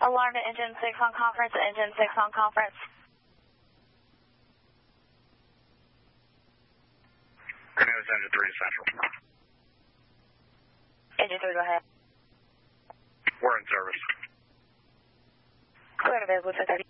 Alarm to Engine 6 on conference, Engine 6 on conference. Cornelius Engine 3 Central. Engine 3, go ahead. We're in service. Go ahead, available 1030.